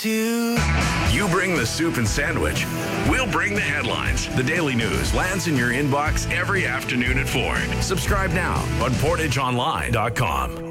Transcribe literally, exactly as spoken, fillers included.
to. You bring the soup and sandwich. We'll bring the headlines. The Daily News lands in your inbox every afternoon at four. Subscribe now on portage online dot com.